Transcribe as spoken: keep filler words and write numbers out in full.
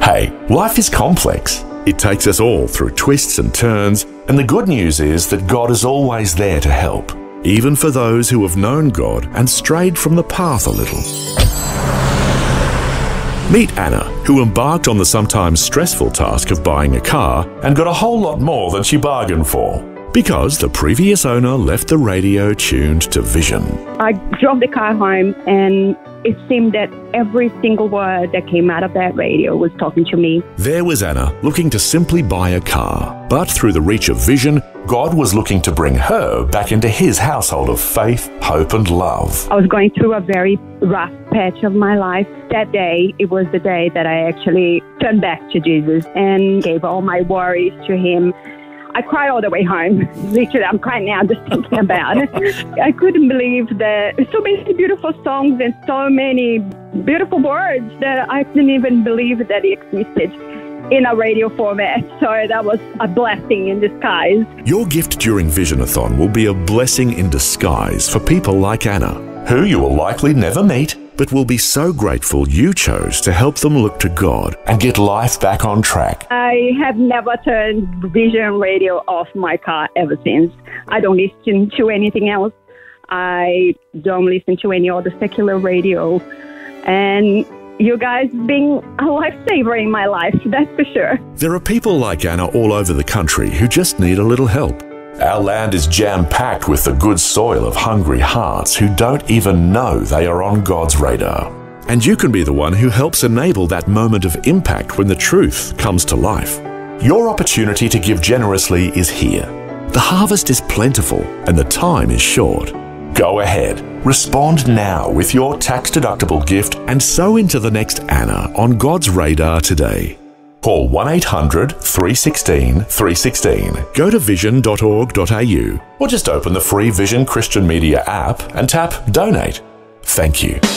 Hey, life is complex. It takes us all through twists and turns, and the good news is that God is always there to help, even for those who have known God and strayed from the path a little. Meet Anna, who embarked on the sometimes stressful task of buying a car and got a whole lot more than she bargained for, because the previous owner left the radio tuned to Vision. I drove the car home, and it seemed that every single word that came out of that radio was talking to me. There was Anna, looking to simply buy a car. But through the reach of Vision, God was looking to bring her back into his household of faith, hope and love. I was going through a very rough patch of my life. That day, it was the day that I actually turned back to Jesus and gave all my worries to him. I cried all the way home. Literally, I'm crying now just thinking about it. I couldn't believe that so many beautiful songs and so many beautiful words that I didn't even believe that it existed in a radio format. So that was a blessing in disguise. Your gift during Visionathon will be a blessing in disguise for people like Anna, who you will likely never meet, but will be so grateful you chose to help them look to God and get life back on track. I have never turned Vision radio off my car ever since. I don't listen to anything else. I don't listen to any other secular radio. And you guys being a lifesaver in my life, that's for sure. There are people like Anna all over the country who just need a little help. Our land is jam-packed with the good soil of hungry hearts who don't even know they are on God's radar. And you can be the one who helps enable that moment of impact when the truth comes to life. Your opportunity to give generously is here. The harvest is plentiful and the time is short. Go ahead, respond now with your tax-deductible gift and sow into the next Anna on God's radar today. Call one eight hundred, three one six, three one six, go to vision dot org dot a u or just open the free Vision Christian Media app and tap Donate. Thank you.